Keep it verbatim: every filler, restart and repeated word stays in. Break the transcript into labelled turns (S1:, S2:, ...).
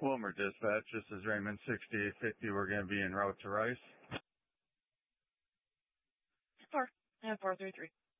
S1: Wilmer Dispatch, this is Raymond sixty-eight fifty. We're going to be en route to Rice.
S2: Four. And four three three.